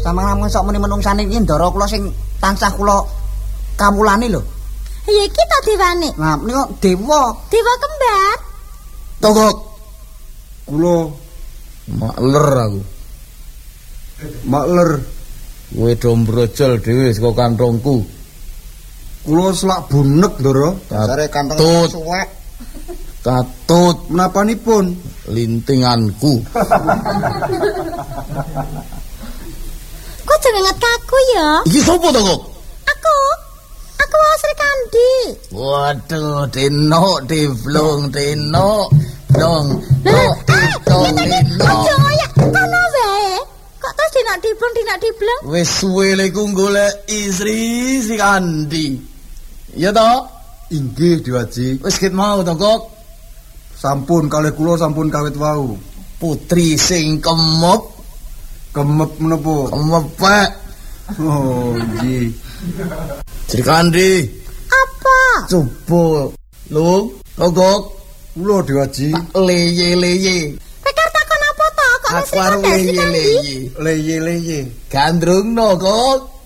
Sampeyan sok muni menungsane iki ndara kula sing tansah kula kawulane lho. Ya iki to dewane. Nah, menika dewa. Dewa kembar. Togok. Kula makler aku. Makler. Kowe do mbrojol dhewe saka kantongku. Kula selak bunek, Ndara. Dasare kantong suwek. Katut menapanipun lintinganku. Kok jenenget kaku ya? Iki sapa to, Kok? Aku Sri Kandi. Waduh, Dino, Divlung, Dino, Dong. Aja ya, kono wae. Kok terus dinak-diblung. Wis suwe le ku golek istri si Kandi. Ya toh? Inggih, Diwaji. Wis ket mau to, Kok. Sampun kalih kula sampun kawit wau. Putri sing kemep Menapa? kemepek. Oh, nggih. Sri Kandi. Apa? Coba lu, Kok. Kula Diwaji. Leye-leye. Pekar takon apa to? Kok Aku arep leye-leye. Leye-leye. Gandrungno, Kok.